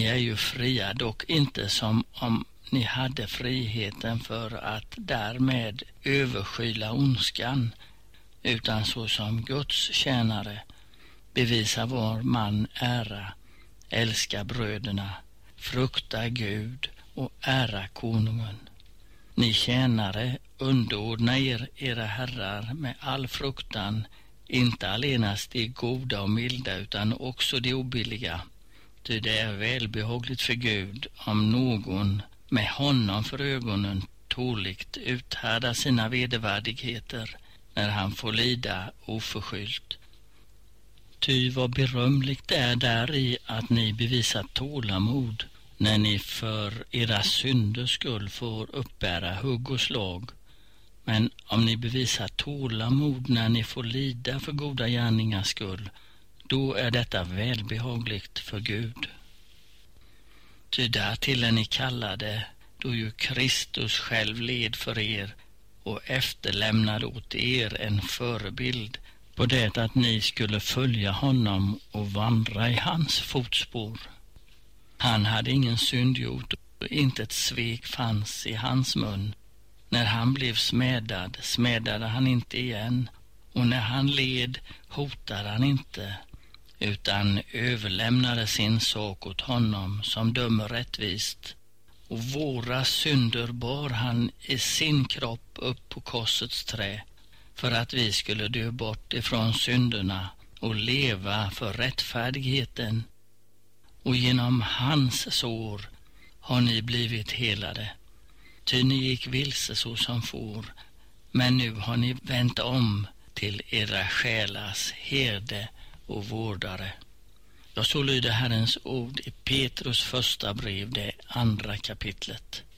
är ju fria, dock inte som om ni hade friheten för att därmed överskyla ondskan, utan så som Guds tjänare bevisa var man ära, älska bröderna, frukta Gud och ära konungen. Ni tjänare, underordna era herrar med all fruktan, inte allenast de goda och milda utan också de obilliga. Ty det är välbehagligt för Gud om någon med honom för ögonen tåligt uthärdar sina vedervärdigheter när han får lida oförskyllt. Ty vad berömligt är där i att ni bevisar tålamod när ni för era synders skull får uppbära hugg och slag. Men om ni bevisar tålamod när ni får lida för goda gärningars skull, då är detta välbehagligt för Gud. Ty därtill är ni kallade, då ju Kristus själv led för er och efterlämnade åt er en förebild på det att ni skulle följa honom och vandra i hans fotspår. Han hade ingen synd gjort och inte ett svek fanns i hans mun. När han blev smädade han inte igen, och när han led hotade han inte, utan överlämnade sin sak åt honom som dömer rättvist. Och våra synder bar han i sin kropp upp på korsets trä, för att vi skulle dö bort ifrån synderna och leva för rättfärdigheten. Och genom hans sår har ni blivit helade. Ty ni gick vilse så som får, men nu har ni vänt om till era själars herde och vårdare. Ja, så lyder Herrens ord i Petrus första brev, det 2:a kapitlet.